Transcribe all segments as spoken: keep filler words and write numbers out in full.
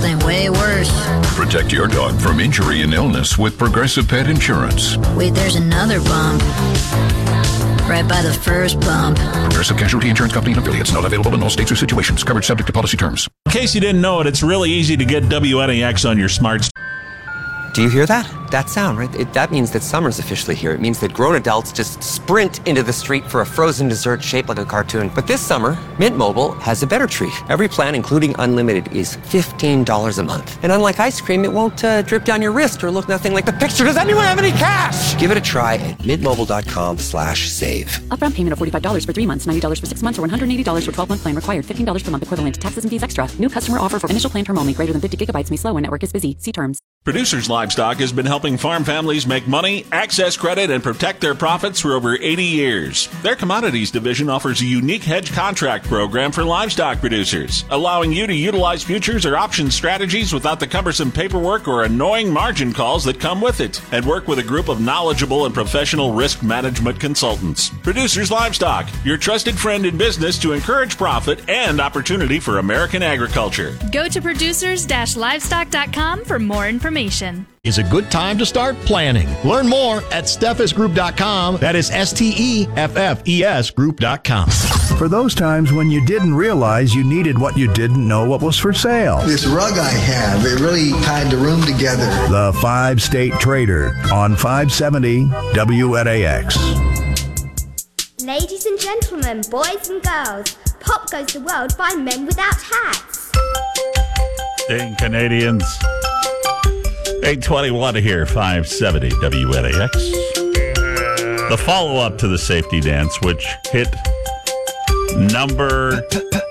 something way worse. Protect your dog from injury and illness with Progressive Pet Insurance. Wait, there's another bump. Right by the first bump. Progressive Casualty Insurance Company and affiliates. Not available in all states or situations. Coverage subject to policy terms. In case you didn't know it, it's really easy to get W N A X on your smart. Do you hear that? That sound, right? It, that means that summer's officially here. It means that grown adults just sprint into the street for a frozen dessert shaped like a cartoon. But this summer, Mint Mobile has a better treat. Every plan, including unlimited, is fifteen dollars a month. And unlike ice cream, it won't uh, drip down your wrist or look nothing like the picture. Does anyone have any cash? Give it a try at mintmobile.com slash save. Upfront payment of forty-five dollars for three months, ninety dollars for six months, or one hundred eighty dollars for twelve-month plan required. fifteen dollars per month equivalent. Taxes and fees extra. New customer offer for initial plan term only. Greater than fifty gigabytes may slow when network is busy. See terms. Producers Livestock has been helping farm families make money, access credit, and protect their profits for over eighty years. Their commodities division offers a unique hedge contract program for livestock producers, allowing you to utilize futures or option strategies without the cumbersome paperwork or annoying margin calls that come with it, and work with a group of knowledgeable and professional risk management consultants. Producers Livestock, your trusted friend in business to encourage profit and opportunity for American agriculture. Go to producers dash livestock dot com for more information. Is a good time to start planning. Learn more at steffes group dot com. That is S T E F F E S group dot com. For those times when you didn't realize you needed what you didn't know what was for sale. This rug I have, it really tied the room together. The Five State Trader on five seventy W N A X. Ladies and gentlemen, boys and girls, Pop Goes the World by Men Without Hats. Dang Canadians. eight twenty-one here, five seventy W N A X. The follow-up to the safety dance, which hit number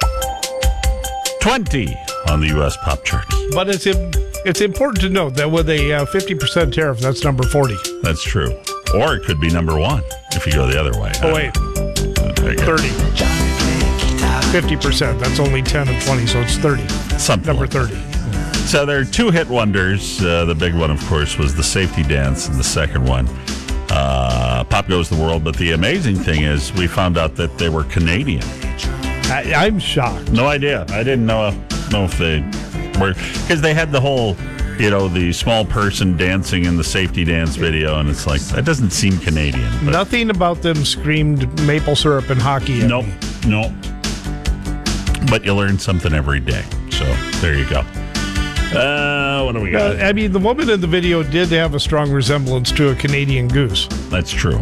twenty on the U S pop chart. But it's it's important to note that with a uh, fifty percent tariff, that's number forty. That's true. Or it could be number one if you go the other way. Oh, wait. thirty. fifty percent. That's only ten and twenty, so it's thirty. Something Number like thirty. So there are two hit wonders. Uh, the big one, of course, was the safety dance, and the second one, uh, Pop Goes the World. But the amazing thing is we found out that they were Canadian. I, I'm shocked. No idea. I didn't know, know if they were, because they had the whole, you know, the small person dancing in the safety dance video, and it's like, that doesn't seem Canadian. But nothing about them screamed maple syrup and hockey. Nope. Nope. But you learn something every day. So there you go. Uh, what do we got? Uh, I mean, the woman in the video did have a strong resemblance to a Canadian goose. That's true.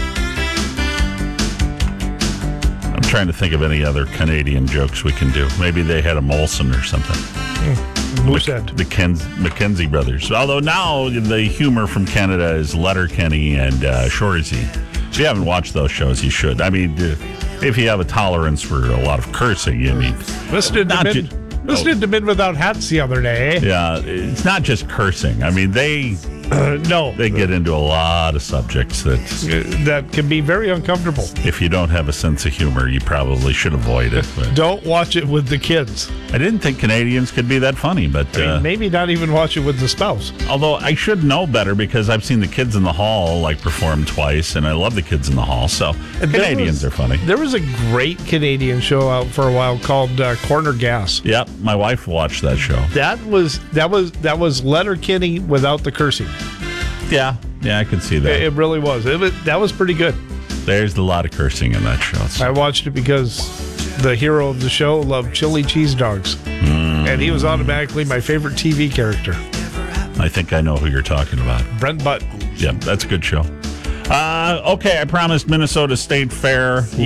I'm trying to think of any other Canadian jokes we can do. Maybe they had a Molson or something. Mm, Moosehead. The, the Ken, Mackenzie brothers. Although now the humor from Canada is Letterkenny and uh, Shoresy. If you haven't watched those shows, you should. I mean, if you have a tolerance for a lot of cursing, I mean, Listen to Men, ju- listening oh. to Men Without Hats the other day. Yeah, it's not just cursing. I mean, they uh, no they get into a lot of subjects that uh, that can be very uncomfortable. If you don't have a sense of humor, you probably should avoid it. But don't watch it with the kids. I didn't think Canadians could be that funny, but I mean, uh, maybe not even watch it with the spouse. Although I should know better because I've seen the Kids in the Hall like perform twice, and I love the Kids in the Hall. So and Canadians was, are funny. There was a great Canadian show out for a while called uh, Corner Gas. Yep, my wife watched that show. That was that was that was Letterkenny without the cursing. Yeah, yeah, I could see that. It, it really was. It was. That was pretty good. There's a lot of cursing in that show. So. I watched it because the hero of the show loved chili cheese dogs. Mm. And he was automatically my favorite T V character. I think I know who you're talking about. Brent Button. Yeah, that's a good show. Uh, okay, I promised Minnesota State Fair.